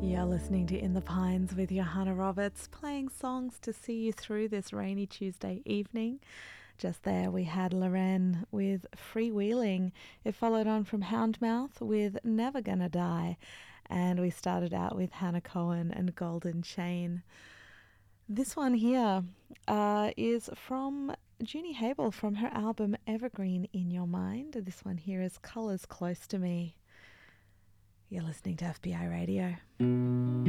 You're listening to In the Pines with Johanna Roberts, playing songs to see you through this rainy Tuesday evening. Just there we had Loren with Freewheeling. It followed on from Houndmouth with Never Gonna Die. And we started out with Hannah Cohen and Golden Chain. This one here is from Junie Habel from her album Evergreen in Your Mind. This one here is Colours Close to Me. You're listening to FBI Radio.